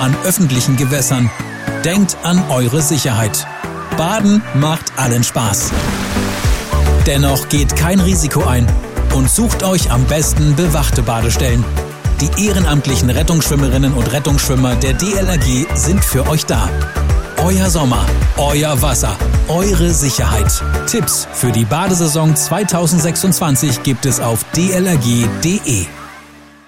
an öffentlichen Gewässern. Denkt an eure Sicherheit. Baden macht allen Spaß. Dennoch geht kein Risiko ein und sucht euch am besten bewachte Badestellen. Die ehrenamtlichen Rettungsschwimmerinnen und Rettungsschwimmer der DLRG sind für euch da. Euer Sommer, euer Wasser, eure Sicherheit. Tipps für die Badesaison 2026 gibt es auf dlrg.de.